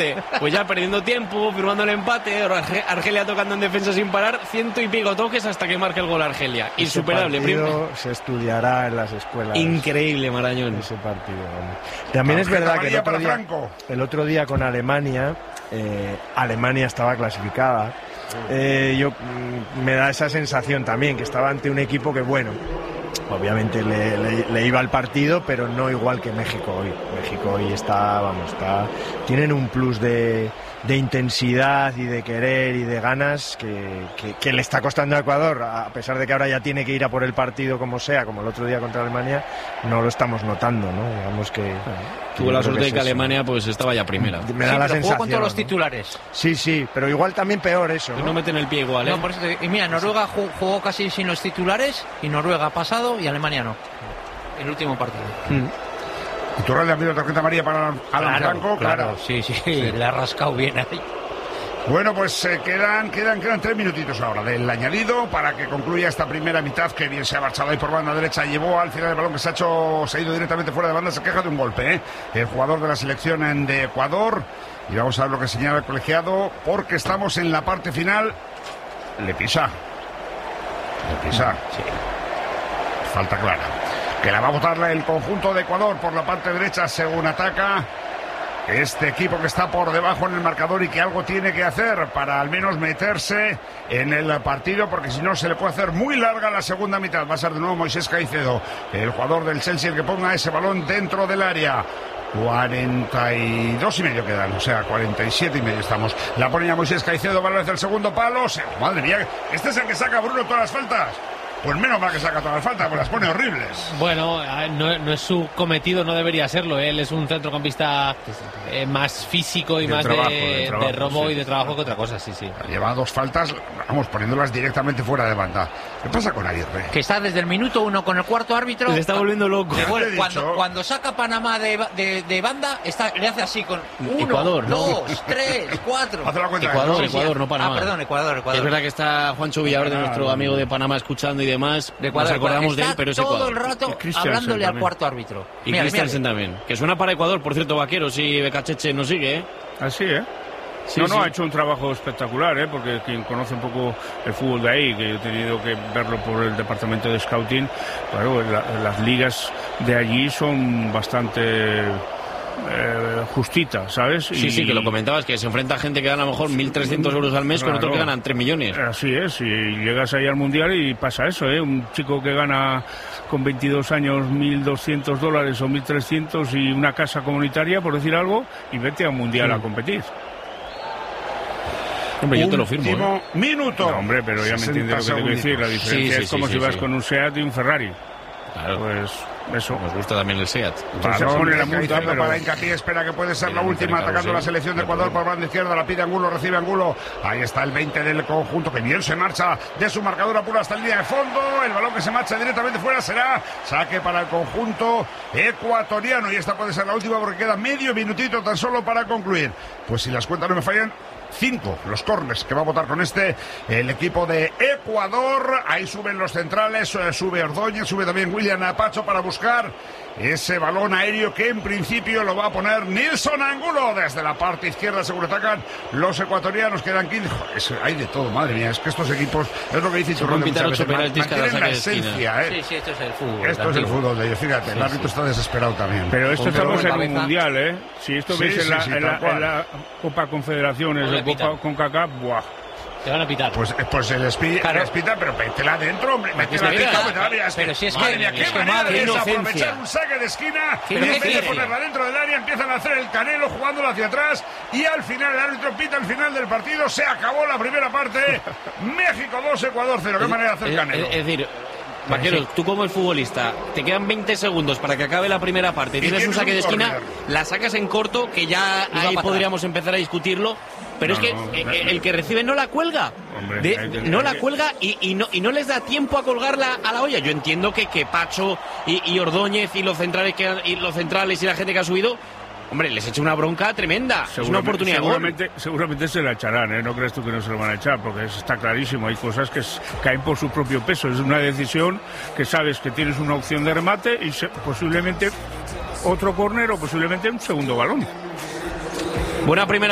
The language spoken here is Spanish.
efectivamente. Pues ya perdiendo tiempo, firmando el empate, Argelia tocando en defensa sin parar, 100 y pico toques hasta que marque el gol Argelia. Insuperable. Ese partido se estudiará en las escuelas. Increíble, Marañón. Ese partido. También es verdad que el otro día con Alemania, Alemania estaba clasificada. Me da esa sensación también, que estaba ante un equipo que, bueno, obviamente le iba al partido, pero no igual que México hoy. México hoy tienen un plus de intensidad y de querer y de ganas que le está costando a Ecuador, a pesar de que ahora ya tiene que ir a por el partido como sea, como el otro día contra Alemania, no lo estamos notando, ¿no? Digamos que tuvo la suerte de que Alemania pues estaba ya primera. Me da la sensación. Jugó con todos los titulares. Sí, pero igual también peor eso, ¿no? No meten el pie igual, ¿eh? No, por eso y mira, Noruega jugó casi sin los titulares y Noruega ha pasado y Alemania no. El último partido. Iturralde ha pedido tarjeta amarilla para Alan Franco, claro. Sí, le ha rascado bien ahí. Bueno, pues quedan 3 minutitos ahora del añadido para que concluya esta primera mitad, que bien se ha marchado ahí por banda derecha, llevó al final el balón que se ha ido directamente fuera de banda, se queja de un golpe, el jugador de la selección de Ecuador, y vamos a ver lo que señala el colegiado, porque estamos en la parte final. Le pisa. Sí. Falta clara, que la va a botar el conjunto de Ecuador por la parte derecha según ataca este equipo que está por debajo en el marcador y que algo tiene que hacer para al menos meterse en el partido, porque si no se le puede hacer muy larga la segunda mitad. Va a ser de nuevo Moisés Caicedo, el jugador del Chelsea, el que ponga ese balón dentro del área. 42 y medio quedan, o sea, 47 y medio estamos. La pone ya Moisés Caicedo, balón hacia el segundo palo. Madre mía, este es el que saca Bruno todas las faltas. Pues menos mal que saca todas las faltas, pues las pone horribles. Bueno, no es su cometido, no debería serlo. Él es un centrocampista más físico y más de robo y de trabajo que otra cosa, sí. Lleva 2 faltas, vamos, poniéndolas directamente fuera de banda. ¿Qué pasa con Aguirre? Que está desde el minuto 1 con el cuarto árbitro. Se está volviendo loco. Cuando saca Panamá de banda, le hace así con 1, Ecuador, 2, 3, 4. Hace la cuenta. Ecuador, no Panamá. Perdón, Ecuador. Es verdad que está Juancho Villaverde, nuestro amigo de Panamá, escuchando y demás. Nos acordamos de él, pero es Ecuador. Todo el rato hablándole al cuarto árbitro. Y Christensen también. Que suena para Ecuador, por cierto, Vaqueros, si Becacheche nos sigue, ¿eh? Así, ¿eh? Sí. Ha hecho un trabajo espectacular, porque quien conoce un poco el fútbol de ahí, que he tenido que verlo por el departamento de scouting, claro, las ligas de allí son bastante justitas, ¿sabes? Sí, que lo comentabas, que se enfrenta a gente que gana a lo mejor 1.300 euros al mes, con otros que ganan 3 millones. Así es, y llegas ahí al Mundial y pasa eso, un chico que gana con 22 años $1.200 o 1.300 y una casa comunitaria, por decir algo, y vete a un Mundial a competir. Hombre, yo te lo firmo. Último minuto. No, hombre, pero ya me entiendes lo que tengo que decir. La diferencia es como si vas con un SEAT y un Ferrari. Claro. Pues eso. Nos gusta también el SEAT. Se pone la multa, pero para hincapié, espera que puede ser la última, atacando la selección de Ecuador por banda izquierda, la pide Angulo, recibe Angulo. Ahí está el 20 del conjunto, que bien se marcha de su marcador apura hasta el línea de fondo. El balón que se marcha directamente fuera será saque para el conjunto ecuatoriano. Y esta puede ser la última porque queda medio minutito tan solo para concluir. Pues si las cuentas no me fallan, 5 los córners que va a votar con el equipo de Ecuador. Ahí suben los centrales, sube Ordóñez, sube también William Apacho para buscar ese balón aéreo que en principio lo va a poner Nilson Angulo desde la parte izquierda, según atacan los ecuatorianos. Quedan 15. Hay de todo, madre mía, es que estos equipos, es lo que dice Iturralde muchas veces, mantienen la esencia, Sí, esto es el fútbol. Esto es el fútbol de ellos, fíjate, el árbitro está desesperado también. Pero esto estamos en un mundial, Si esto veis en la Copa Confederaciones, la Copa CONCACAF, ¡buah! Te van a pitar. Pues el pita, pero métela adentro, hombre. Métela adentro. Pero si es madre mía, qué manera de aprovechar un saque de esquina. En vez de ponerla dentro del área, empiezan a hacer el canelo jugándola hacia atrás. Y al final, el árbitro pita al final del partido. Se acabó la primera parte. México 2, Ecuador 0. Qué manera de hacer canelo. Es decir, Vaquero, tú como el futbolista, te quedan 20 segundos para que acabe la primera parte. Tienes un saque de esquina, la sacas en corto, que ya ahí podríamos empezar a discutirlo. Pero es que el que recibe no la cuelga. Hombre, no la cuelga y no les da tiempo a colgarla a la olla. Yo entiendo que Pacho y Ordóñez y los centrales y la gente que ha subido, hombre, les echa una bronca tremenda. Es una oportunidad. Seguramente se la echarán, No crees tú que no se lo van a echar, porque está clarísimo. Hay cosas que caen por su propio peso. Es una decisión que sabes que tienes una opción de remate y posiblemente otro córner o posiblemente un segundo balón. Buena primera.